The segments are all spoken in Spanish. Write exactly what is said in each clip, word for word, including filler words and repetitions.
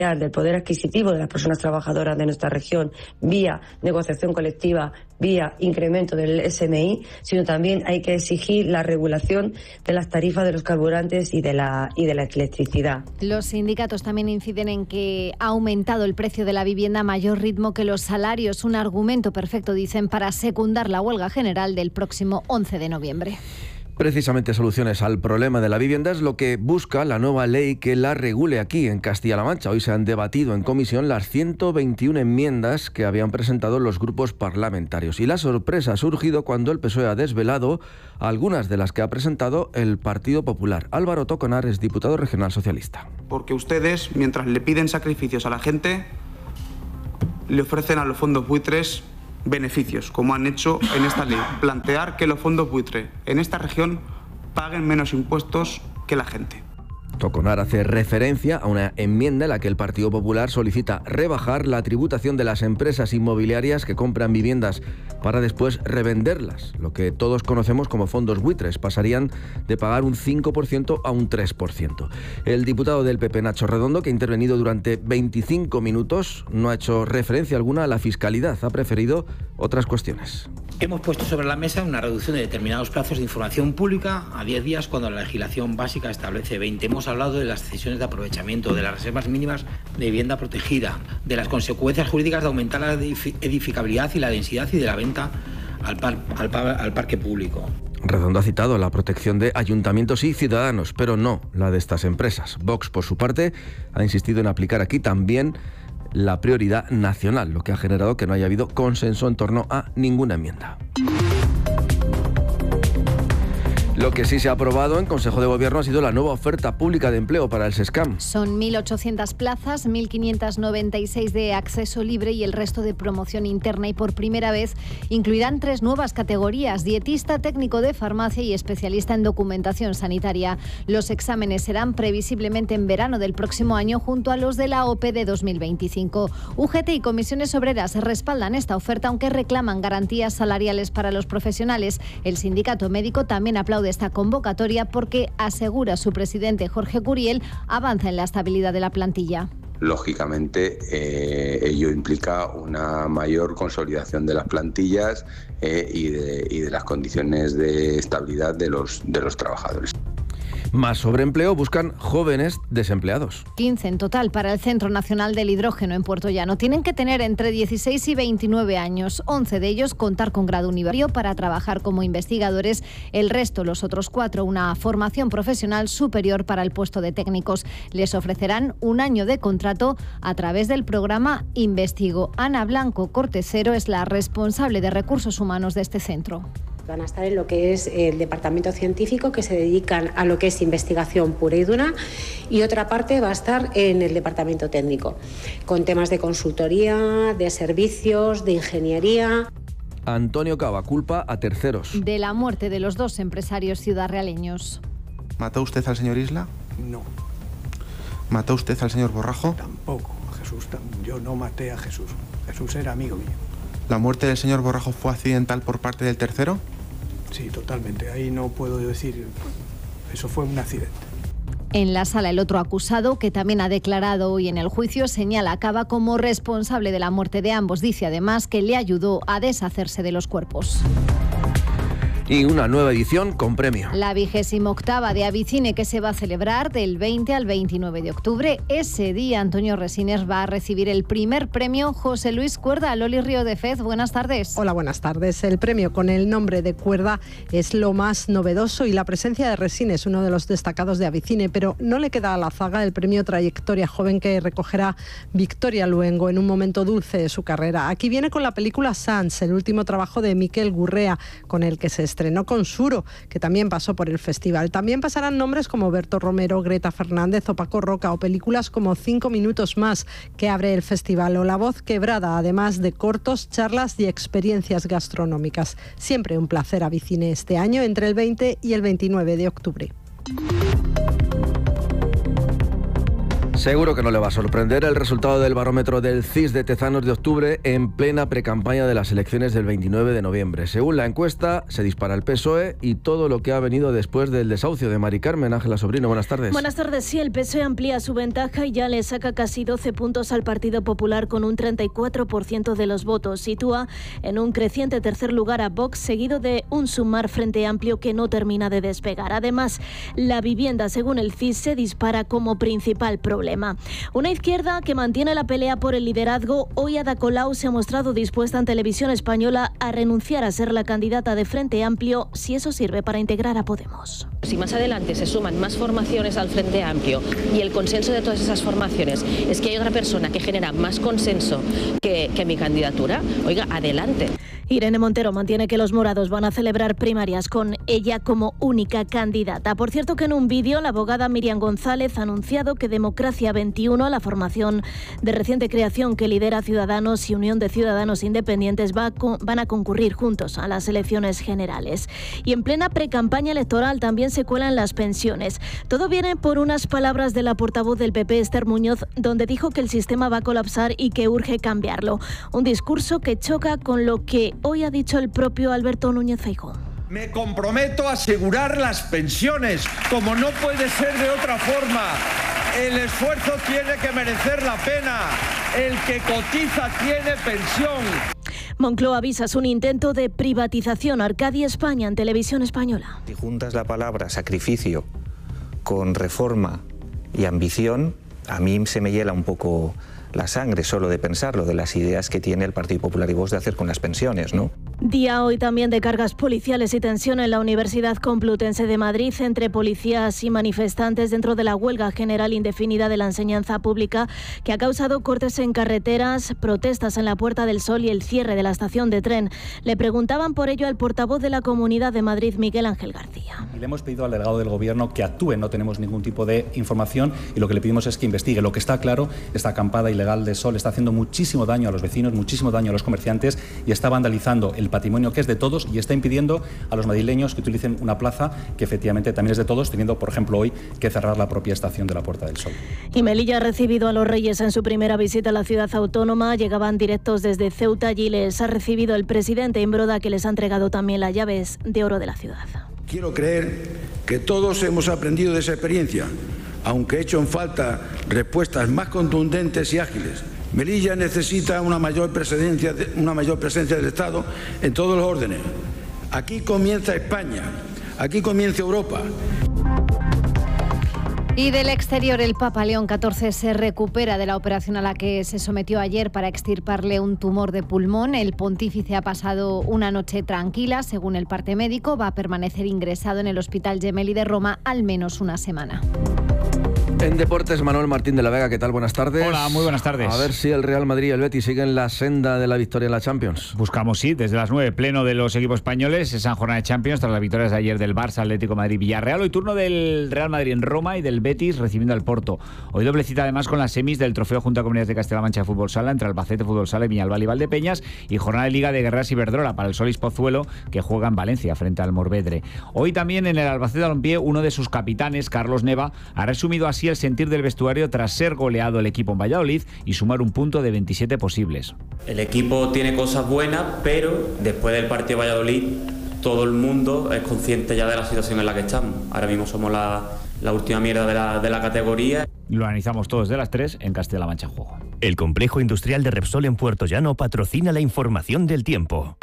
del poder adquisitivo de las personas trabajadoras de nuestra región vía negociación colectiva, vía incremento del S M I, sino también hay que exigir la regulación de las tarifas de los carburantes y de la y de la electricidad. Los sindicatos también inciden en que ha aumentado el precio de la vivienda a mayor ritmo que los salarios, un argumento perfecto, dicen, para secundar la huelga general del próximo once de noviembre. Precisamente soluciones al problema de la vivienda es lo que busca la nueva ley que la regule aquí en Castilla-La Mancha. Hoy se han debatido en comisión las ciento veintiuna enmiendas que habían presentado los grupos parlamentarios. Y la sorpresa ha surgido cuando el P S O E ha desvelado algunas de las que ha presentado el Partido Popular. Álvaro Toconar es diputado regional socialista. Porque ustedes, mientras le piden sacrificios a la gente, le ofrecen a los fondos buitres beneficios, como han hecho en esta ley. Plantear que los fondos buitre en esta región paguen menos impuestos que la gente. Toconar hace referencia a una enmienda en la que el Partido Popular solicita rebajar la tributación de las empresas inmobiliarias que compran viviendas para después revenderlas. Lo que todos conocemos como fondos buitres pasarían de pagar un cinco por ciento a un tres por ciento. El diputado del P P, Nacho Redondo, que ha intervenido durante veinticinco minutos, no ha hecho referencia alguna a la fiscalidad, ha preferido otras cuestiones. Hemos puesto sobre la mesa una reducción de determinados plazos de información pública a diez días cuando la legislación básica establece veinte. Hemos hablado de las cesiones de aprovechamiento, de las reservas mínimas de vivienda protegida, de las consecuencias jurídicas de aumentar la edificabilidad y la densidad y de la venta al, par, al, par, al parque público. Redondo ha citado la protección de ayuntamientos y ciudadanos, pero no la de estas empresas. Vox, por su parte, ha insistido en aplicar aquí también la prioridad nacional, lo que ha generado que no haya habido consenso en torno a ninguna enmienda. Lo que sí se ha aprobado en Consejo de Gobierno ha sido la nueva oferta pública de empleo para el SESCAM. Son mil ochocientas plazas, mil quinientas noventa y seis de acceso libre y el resto de promoción interna. Y por primera vez incluirán tres nuevas categorías: dietista, técnico de farmacia y especialista en documentación sanitaria. Los exámenes serán previsiblemente en verano del próximo año junto a los de la O P E de dos mil veinticinco. U G T y comisiones obreras respaldan esta oferta, aunque reclaman garantías salariales para los profesionales. El sindicato médico también aplaude esta convocatoria porque, asegura su presidente Jorge Curiel, avanza en la estabilidad de la plantilla. Lógicamente, eh, ello implica una mayor consolidación de las plantillas eh, y, de, y de las condiciones de estabilidad de los, de los trabajadores. Más sobre empleo buscan jóvenes desempleados. quince en total para el Centro Nacional del Hidrógeno en Puerto Llano. Tienen que tener entre dieciséis y veintinueve años. once de ellos contar con grado universitario para trabajar como investigadores. El resto, los otros cuatro, una formación profesional superior para el puesto de técnicos. Les ofrecerán un año de contrato a través del programa Investigo. Ana Blanco Cortesero es la responsable de recursos humanos de este centro. Van a estar en lo que es el departamento científico, que se dedican a lo que es investigación pura y dura, y otra parte va a estar en el departamento técnico, con temas de consultoría, de servicios, de ingeniería. Antonio Cava culpa a terceros de la muerte de los dos empresarios ciudadraleños. ¿Mató usted al señor Isla? No. ¿Mató usted al señor Borrajo? Tampoco. Jesús, yo no maté a Jesús. Jesús era amigo mío. ¿La muerte del señor Borrajo fue accidental por parte del tercero? Sí, totalmente. Ahí no puedo decir. Eso fue un accidente. En la sala, el otro acusado, que también ha declarado hoy en el juicio, señala a Cava como responsable de la muerte de ambos. Dice además que le ayudó a deshacerse de los cuerpos. Y una nueva edición con premio. La vigésima octava de Avicine, que se va a celebrar del veinte al veintinueve de octubre. Ese día Antonio Resines va a recibir el primer premio José Luis Cuerda. Loli Río de Fez, buenas tardes. Hola, buenas tardes. El premio con el nombre de Cuerda es lo más novedoso y la presencia de Resines, uno de los destacados de Avicine, pero no le queda a la zaga el premio Trayectoria Joven que recogerá Victoria Luengo en un momento dulce de su carrera. Aquí viene con la película Sans, el último trabajo de Miquel Gurrea, con el que se estrenó con Suro, que también pasó por el festival. También pasarán nombres como Berto Romero, Greta Fernández o Paco Roca, o películas como Cinco minutos más, que abre el festival, o La voz quebrada, además de cortos, charlas y experiencias gastronómicas. Siempre un placer Avicine este año, entre el veinte y el veintinueve de octubre. Seguro que no le va a sorprender el resultado del barómetro del C I S de Tezanos de octubre en plena precampaña de las elecciones del veintinueve de noviembre. Según la encuesta, se dispara el P S O E y todo lo que ha venido después del desahucio de Mari Carmen. Ángela Sobrino, buenas tardes. Buenas tardes. Sí, el P S O E amplía su ventaja y ya le saca casi doce puntos al Partido Popular con un treinta y cuatro por ciento de los votos. Sitúa en un creciente tercer lugar a Vox, seguido de un Sumar Frente Amplio que no termina de despegar. Además, la vivienda, según el C I S, se dispara como principal problema. Una izquierda que mantiene la pelea por el liderazgo. Hoy Ada Colau se ha mostrado dispuesta en Televisión Española a renunciar a ser la candidata de Frente Amplio si eso sirve para integrar a Podemos. Si más adelante se suman más formaciones al Frente Amplio y el consenso de todas esas formaciones es que hay otra persona que genera más consenso que, que mi candidatura, oiga, adelante. Irene Montero mantiene que los morados van a celebrar primarias con ella como única candidata. Por cierto que en un vídeo la abogada Miriam González ha anunciado que Democracia veintiuno, la formación de reciente creación que lidera Ciudadanos y Unión de Ciudadanos Independientes, va a con, van a concurrir juntos a las elecciones generales. Y en plena precampaña electoral también se cuelan las pensiones. Todo viene por unas palabras de la portavoz del P P, Esther Muñoz, donde dijo que el sistema va a colapsar y que urge cambiarlo. Un discurso que choca con lo que hoy ha dicho el propio Alberto Núñez Feijóo. Me comprometo a asegurar las pensiones, como no puede ser de otra forma. El esfuerzo tiene que merecer la pena. El que cotiza tiene pensión. Moncloa avisa un intento de privatización. Arcadia España en Televisión Española. Si juntas la palabra sacrificio con reforma y ambición, a mí se me hiela un poco la sangre solo de pensarlo, de las ideas que tiene el Partido Popular y Vox de hacer con las pensiones, ¿no? Día hoy también de cargas policiales y tensión en la Universidad Complutense de Madrid entre policías y manifestantes dentro de la huelga general indefinida de la enseñanza pública que ha causado cortes en carreteras, protestas en la Puerta del Sol y el cierre de la estación de tren. Le preguntaban por ello al portavoz de la Comunidad de Madrid, Miguel Ángel García. Y le hemos pedido al delegado del Gobierno que actúe, no tenemos ningún tipo de información y lo que le pedimos es que investigue. Lo que está claro, esta acampada ilegal de sol está haciendo muchísimo daño a los vecinos, muchísimo daño a los comerciantes y está vandalizando el patrimonio que es de todos y está impidiendo a los madrileños que utilicen una plaza que efectivamente también es de todos, teniendo, por ejemplo, hoy que cerrar la propia estación de la Puerta del Sol. Y Melilla ha recibido a los Reyes en su primera visita a la ciudad autónoma. Llegaban directos desde Ceuta. Allí les ha recibido el presidente Imbroda, que les ha entregado también las llaves de oro de la ciudad. Quiero creer que todos hemos aprendido de esa experiencia, aunque he hecho en falta respuestas más contundentes y ágiles. Melilla necesita una mayor presencia, una mayor presencia del Estado en todos los órdenes. Aquí comienza España, aquí comienza Europa. Y del exterior, el Papa León catorce se recupera de la operación a la que se sometió ayer para extirparle un tumor de pulmón. El pontífice ha pasado una noche tranquila, según el parte médico. Va a permanecer ingresado en el Hospital Gemelli de Roma al menos una semana. En deportes, Manuel Martín de la Vega, ¿qué tal? Buenas tardes. Hola, muy buenas tardes. A ver si el Real Madrid y el Betis siguen la senda de la victoria en la Champions. Buscamos, sí, desde las nueve, pleno de los equipos españoles, esa jornada de Champions, tras las victorias de ayer del Barça, Atlético Madrid, Villarreal. Hoy turno del Real Madrid en Roma y del Betis recibiendo al Porto. Hoy doble cita además con las semis del Trofeo Junta de Comunidades de Castilla-La Mancha de Fútbol Sala entre Albacete Fútbol Sala y Viñalbal y Valdepeñas, y jornada de Liga de Guerreras y Iberdrola para el Solís Pozuelo, que juega en Valencia frente al Morvedre. Hoy también en el Albacete Balompié, uno de sus capitanes, Carlos Neva, ha resumido así el sentir del vestuario tras ser goleado el equipo en Valladolid y sumar un punto de veintisiete posibles. El equipo tiene cosas buenas, pero después del partido de Valladolid todo el mundo es consciente ya de la situación en la que estamos. Ahora mismo somos la, la última mierda de la, de la categoría. Lo analizamos todos de las tres en Castilla-La Mancha Juego. El complejo industrial de Repsol en Puerto Llano patrocina la información del tiempo.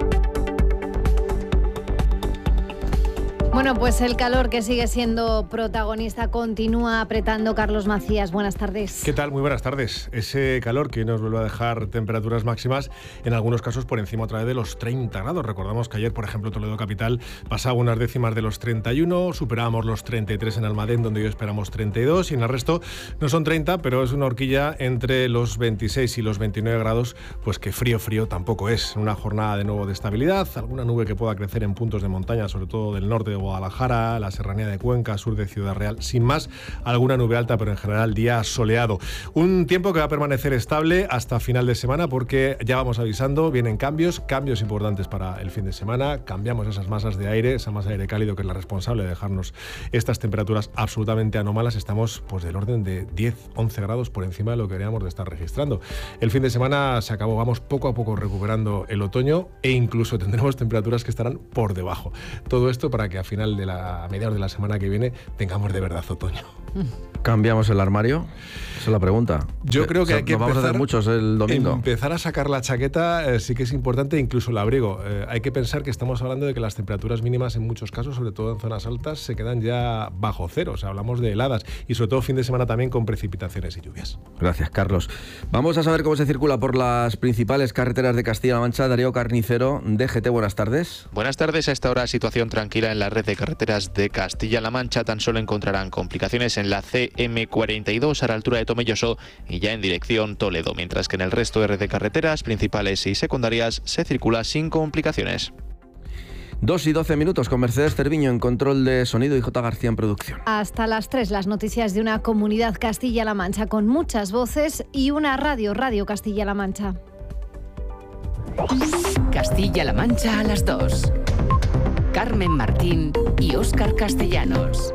Bueno, pues el calor, que sigue siendo protagonista, continúa apretando. Carlos Macías, buenas tardes. ¿Qué tal? Muy buenas tardes. Ese calor que nos vuelve a dejar temperaturas máximas, en algunos casos por encima otra vez de los treinta grados. Recordamos que ayer, por ejemplo, Toledo Capital pasaba unas décimas de los treinta y uno, superábamos los treinta y tres en Almadén, donde hoy esperamos treinta y dos, y en el resto no son treinta, pero es una horquilla entre los veintiséis y los veintinueve grados, pues que frío, frío tampoco es. Una jornada de nuevo de estabilidad, alguna nube que pueda crecer en puntos de montaña, sobre todo del norte de Guadalajara, la serranía de Cuenca, sur de Ciudad Real. Sin más, alguna nube alta, pero en general día soleado. Un tiempo que va a permanecer estable hasta final de semana, porque ya vamos avisando, vienen cambios, cambios importantes para el fin de semana. Cambiamos esas masas de aire, esa masa de aire cálido que es la responsable de dejarnos estas temperaturas absolutamente anómalas. Estamos pues del orden de diez, once grados por encima de lo que deberíamos de estar registrando. El fin de semana se acabó, vamos poco a poco recuperando el otoño e incluso tendremos temperaturas que estarán por debajo. Todo esto para que a final de la a mediados de la semana que viene tengamos de verdad otoño. ¿Cambiamos el armario? Esa es la pregunta. Yo creo que o sea, hay que nos vamos a hacer muchos el domingo. Empezar a sacar la chaqueta eh, sí que es importante, incluso el abrigo. Eh, hay que pensar que estamos hablando de que las temperaturas mínimas en muchos casos, sobre todo en zonas altas, se quedan ya bajo cero. O sea, hablamos de heladas y sobre todo fin de semana también con precipitaciones y lluvias. Gracias, Carlos. Vamos a saber cómo se circula por las principales carreteras de Castilla-La Mancha. Darío Carnicero, D G T, buenas tardes. Buenas tardes. A esta hora situación tranquila en la red de carreteras de Castilla-La Mancha. Tan solo encontrarán complicaciones en la C M cuarenta y dos a la altura de Tomelloso y ya en dirección Toledo, mientras que en el resto de red de carreteras principales y secundarias se circula sin complicaciones. dos y doce minutos con Mercedes Cerviño en control de sonido y J. García en producción. Hasta las tres, las noticias de una comunidad Castilla-La Mancha con muchas voces y una radio, Radio Castilla-La Mancha. Castilla-La Mancha a las dos. Carmen Martín y Óscar Castellanos.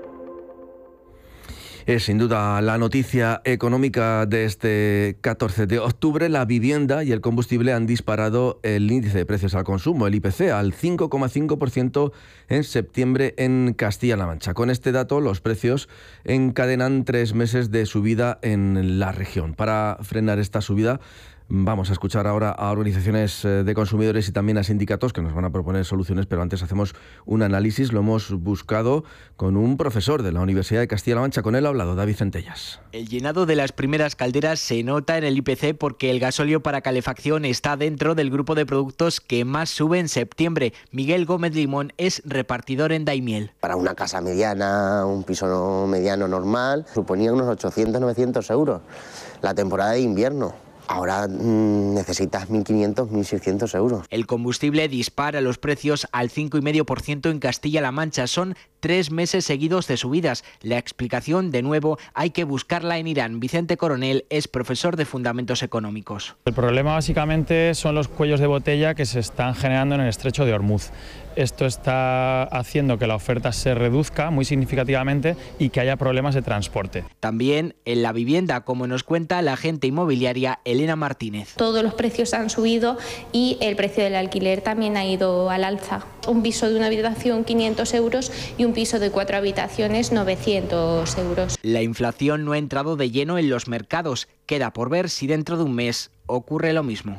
Es sin duda la noticia económica de este catorce de octubre. La vivienda y el combustible han disparado el índice de precios al consumo, el I P C, al cinco coma cinco por ciento en septiembre en Castilla-La Mancha. Con este dato, los precios encadenan tres meses de subida en la región. Para frenar esta subida, vamos a escuchar ahora a organizaciones de consumidores y también a sindicatos que nos van a proponer soluciones, pero antes hacemos un análisis. Lo hemos buscado con un profesor de la Universidad de Castilla-La Mancha. Con él ha hablado David Centellas. El llenado de las primeras calderas se nota en el I P C porque el gasóleo para calefacción está dentro del grupo de productos que más sube en septiembre. Miguel Gómez Limón es repartidor en Daimiel. Para una casa mediana, un piso mediano normal, suponía unos ochocientos, novecientos euros la temporada de invierno. Ahora mmm, necesitas mil quinientos, mil seiscientos euros. El combustible dispara los precios al cinco coma cinco por ciento en Castilla-La Mancha. Son tres meses seguidos de subidas. La explicación, de nuevo, hay que buscarla en Irán. Vicente Coronel es profesor de Fundamentos Económicos. El problema básicamente son los cuellos de botella que se están generando en el estrecho de Hormuz. Esto está haciendo que la oferta se reduzca muy significativamente y que haya problemas de transporte. También en la vivienda, como nos cuenta la agente inmobiliaria Elena Martínez. Todos los precios han subido y el precio del alquiler también ha ido al alza. Un piso de una habitación quinientos euros y un piso de cuatro habitaciones novecientos euros. La inflación no ha entrado de lleno en los mercados. Queda por ver si dentro de un mes ocurre lo mismo.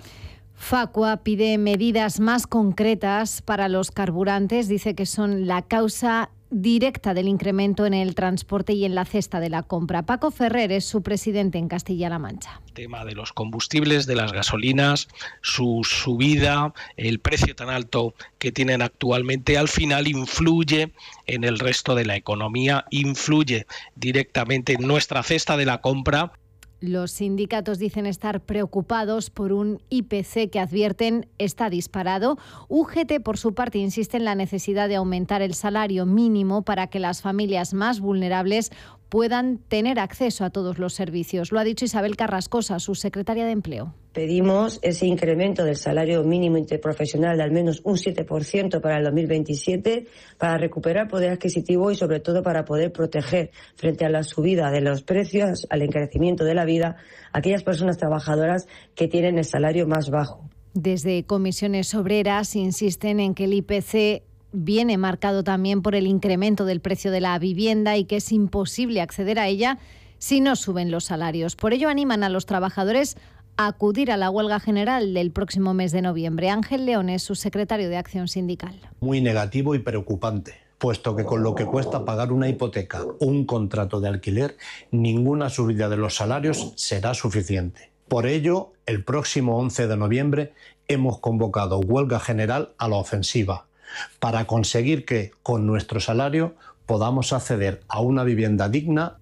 Facua pide medidas más concretas para los carburantes. Dice que son la causa directa del incremento en el transporte y en la cesta de la compra. Paco Ferrer es su presidente en Castilla-La Mancha. El tema de los combustibles, de las gasolinas, su subida, el precio tan alto que tienen actualmente, al final influye en el resto de la economía, influye directamente en nuestra cesta de la compra. Los sindicatos dicen estar preocupados por un I P C que advierten está disparado. U G T, por su parte, insiste en la necesidad de aumentar el salario mínimo para que las familias más vulnerables puedan tener acceso a todos los servicios. Lo ha dicho Isabel Carrascosa, su secretaria de Empleo. Pedimos ese incremento del salario mínimo interprofesional de al menos un siete por ciento para el dos mil veintisiete para recuperar poder adquisitivo y sobre todo para poder proteger frente a la subida de los precios, al encarecimiento de la vida, a aquellas personas trabajadoras que tienen el salario más bajo. Desde Comisiones Obreras insisten en que el I P C viene marcado también por el incremento del precio de la vivienda y que es imposible acceder a ella si no suben los salarios. Por ello animan a los trabajadores a acudir a la huelga general del próximo mes de noviembre. Ángel León es su secretario de Acción Sindical. Muy negativo y preocupante, puesto que con lo que cuesta pagar una hipoteca o un contrato de alquiler, ninguna subida de los salarios será suficiente. Por ello, el próximo once de noviembre hemos convocado huelga general a la ofensiva, para conseguir que, con nuestro salario, podamos acceder a una vivienda digna.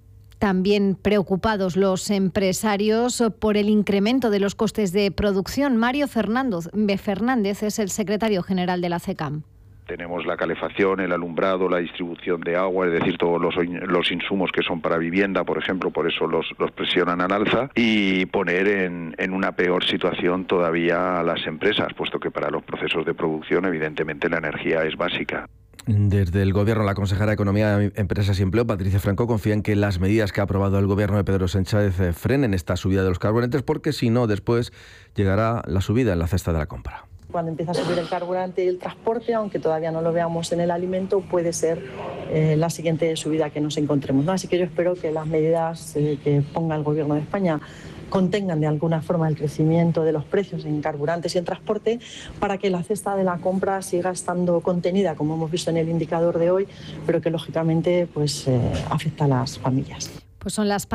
También preocupados los empresarios por el incremento de los costes de producción. Mario Fernández, Fernández es el secretario general de la CECAM. Tenemos la calefacción, el alumbrado, la distribución de agua, es decir, todos los, los insumos que son para vivienda, por ejemplo, por eso los, los presionan al alza, y poner en, en una peor situación todavía a las empresas, puesto que para los procesos de producción, evidentemente, la energía es básica. Desde el Gobierno, la consejera de Economía, Empresas y Empleo, Patricia Franco, confía en que las medidas que ha aprobado el Gobierno de Pedro Sánchez eh, frenen esta subida de los carburantes, porque si no, después llegará la subida en la cesta de la compra. Cuando empieza a subir el carburante y el transporte, aunque todavía no lo veamos en el alimento, puede ser eh, la siguiente subida que nos encontremos, ¿no? Así que yo espero que las medidas eh, que ponga el Gobierno de España contengan de alguna forma el crecimiento de los precios en carburantes y en transporte, para que la cesta de la compra siga estando contenida, como hemos visto en el indicador de hoy, pero que lógicamente pues, eh, afecta a las familias. Pues son las